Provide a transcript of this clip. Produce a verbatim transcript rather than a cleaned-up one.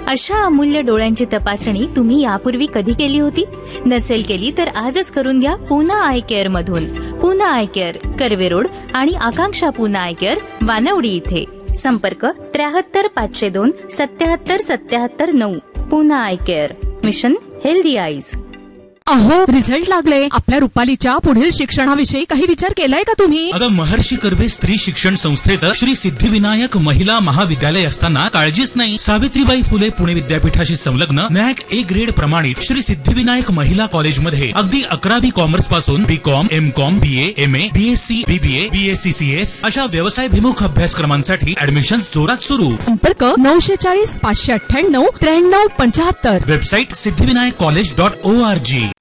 अशा अमूल्य डोळ्यांची तपासणी तुम्ही यापूर्वी कधी केली होती? नसेल केली तर आजच करून घ्या पूना आय केअर मधून. Poona I care, Karve road आणि आकांक्षा पूना आय केअर, वानवडी इथे. संपर्क त्र्याहत्तर पाचशे दोन सत्याहत्तर सत्याहत्तर नऊ. Poona I care, mission healthy eyes. अहो, रिझल्ट लागले. आपल्या रुपालीच्या पुढील शिक्षणाविषयी काही विचार केलाय का तुम्ही? अगं, महर्षी कर्वे स्त्री शिक्षण संस्थेचं श्री सिद्धिविनायक महिला महाविद्यालय असताना काळजीच नाही. सावित्रीबाई फुले पुणे विद्यापीठाशी संलग्न नॅक ए ग्रेड प्रमाणित श्री सिद्धिविनायक महिला कॉलेजमध्ये अगदी अकरावी कॉमर्स पासून बी com, M com, B A, M A, B S C, BBA, B S C C S अशा व्यवसायभिमुख अभ्यासक्रमांसाठी ऍडमिशन जोरात सुरू. संपर्क नऊशे चाळीस पाचशे अठ्ठ्याण्णव त्र्याण्णव पंच्याहत्तर. Website Siddhivinayak college dot O R G.